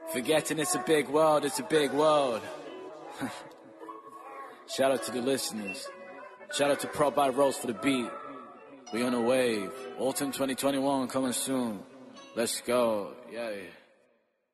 Forgetting it's a big world, it's a big world. Shout out to the listeners. Shout out to Pro by Rose for the beat. We on a wave. Autumn 2021 coming soon. Let's go. Yeah.